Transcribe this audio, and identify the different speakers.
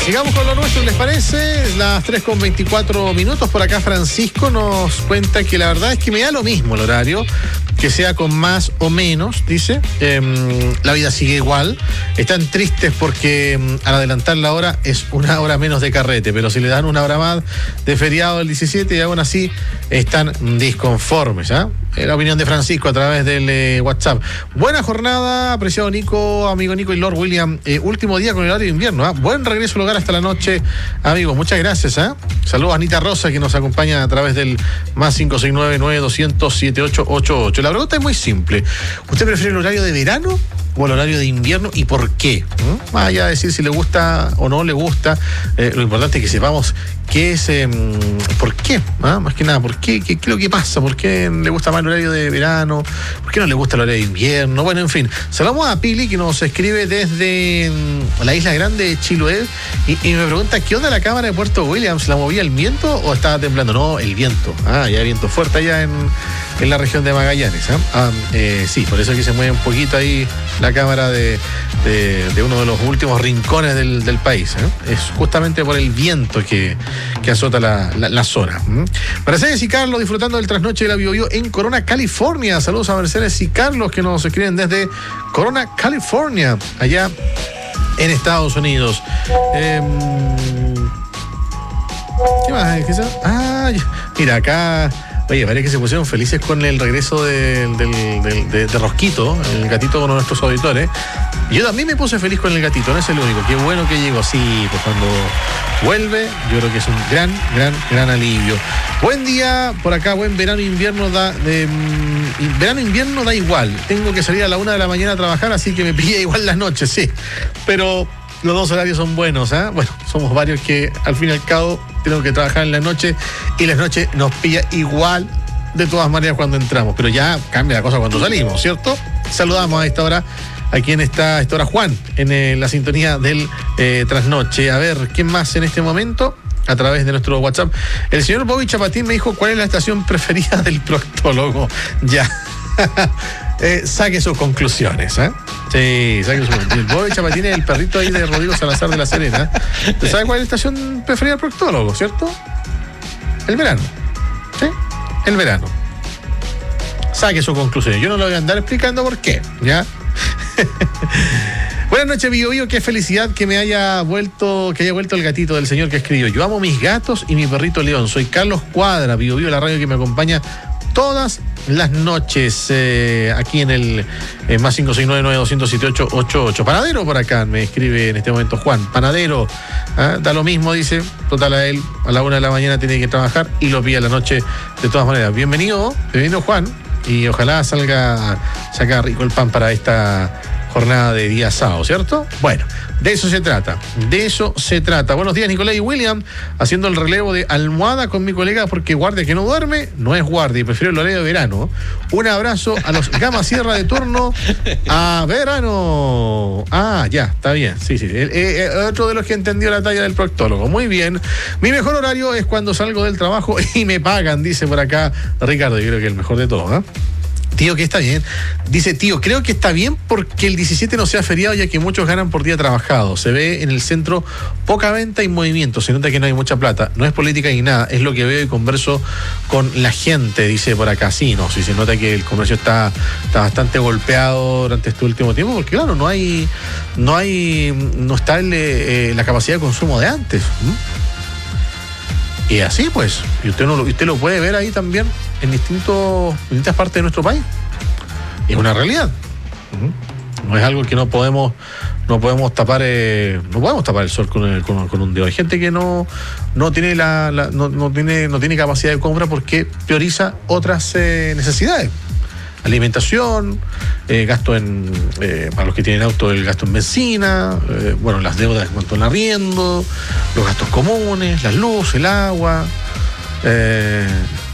Speaker 1: Sigamos con lo nuestro, ¿les parece? Las 3:24 por acá Francisco nos cuenta que la verdad es que me da lo mismo el horario, que sea con más o menos, dice. La vida sigue igual. Están tristes porque al adelantar la hora es una hora menos de carrete, pero si le dan una hora más de feriado el 17 y aún así están disconformes, ¿ah? La opinión de Francisco a través del WhatsApp. Buena jornada, apreciado Nico, amigo Nico y Lord William. Último día con el horario de invierno, ¿ah? Buen regreso al hogar hasta la noche, amigos. Muchas gracias, ¿ah? Saludos a Anita Rosa, que nos acompaña a través del más 569-9200-7888. La pregunta es muy simple. ¿Usted prefiere el horario de verano o el horario de invierno y por qué? Más allá de decir si le gusta o no le gusta, lo importante es que sepamos qué es, por qué, más que nada, por qué, qué es lo que pasa, por qué le gusta más el horario de verano, por qué no le gusta el horario de invierno. Bueno, en fin, saludamos a Pili, que nos escribe desde la isla grande de Chiloé y me pregunta, ¿qué onda la cámara de Puerto Williams? ¿La movía el viento o estaba temblando? No, el viento. Ya hay viento fuerte allá en la región de Magallanes. Sí, por eso es que se mueve un poquito ahí la cámara de uno de los últimos rincones del país. Es justamente por el viento que azota la zona. Mercedes y Carlos disfrutando del trasnoche de la Bio Bio en Corona, California. Saludos a Mercedes y Carlos, que nos escriben desde Corona, California, allá en Estados Unidos. ¿Qué más? Mira, acá... Oye, parece que se pusieron felices con el regreso de Rosquito, el gatito, con nuestros auditores. Yo también me puse feliz con el gatito, no es el único. Qué bueno que llegó. Sí, pues cuando vuelve, yo creo que es un gran alivio. Buen día por acá, buen verano, invierno invierno da igual. Tengo que salir a la 1 de la mañana a trabajar, así que me pilla igual las noches, sí. Pero los dos horarios son buenos, ¿eh? Bueno, somos varios que al fin y al cabo tenemos que trabajar en la noche y las noches nos pilla igual de todas maneras cuando entramos, pero ya cambia la cosa cuando salimos, ¿cierto? Saludamos a esta hora a quien está a esta hora, Juan, en la sintonía del trasnoche. A ver, ¿quién más en este momento? A través de nuestro WhatsApp. El señor Bobby Chapatín me dijo cuál es la estación preferida del proctólogo. Ya. Saque sus conclusiones, ¿eh? Sí, saque sus conclusiones. El Bobby Chapatín es el perrito ahí de Rodrigo Salazar de la Serena. ¿Usted sabe cuál es la estación preferida del proctólogo, cierto? El verano. ¿Sí? El verano. Saque sus conclusiones. Yo no lo voy a andar explicando por qué, ¿ya? Buenas noches, Bio Bio. Qué felicidad que haya vuelto el gatito del señor que escribió. Yo amo mis gatos y mi perrito León. Soy Carlos Cuadra, Bio Bio, la radio que me acompaña todas las noches, aquí en el más 569-9200-7888. Panadero por acá, me escribe en este momento Juan. Panadero, da lo mismo, dice. Total, a él a la 1 de la mañana tiene que trabajar y lo pide a la noche de todas maneras. Bienvenido Juan, y ojalá saca rico el pan para esta jornada de día sábado, ¿cierto? Bueno, de eso se trata. Buenos días, Nicolás y William, haciendo el relevo de almohada con mi colega, porque guardia que no duerme no es guardia y prefiero el horario de verano. Un abrazo a los Gama Sierra de turno a verano. Ya, está bien. Sí. Otro de los que entendió la talla del proctólogo. Muy bien. Mi mejor horario es cuando salgo del trabajo y me pagan, dice por acá Ricardo. Yo creo que es el mejor de todos, ¿eh? Tío, que está bien. Dice, tío, creo que está bien porque el 17 no sea feriado, ya que muchos ganan por día trabajado. Se ve en el centro poca venta y movimiento. Se nota que no hay mucha plata. No es política ni nada. Es lo que veo y converso con la gente, dice por acá. Sí, se nota que el comercio está bastante golpeado durante este último tiempo, porque claro, no está la capacidad de consumo de antes. Y así pues, y usted lo puede ver ahí también en distintas partes de nuestro país. Es una realidad. No es algo que no podemos tapar el sol con un dedo. Hay gente que no tiene no tiene capacidad de compra porque prioriza otras necesidades. Alimentación, gasto para los que tienen auto, el gasto en benzina, las deudas en cuanto al arriendo, los gastos comunes, la luz, el agua,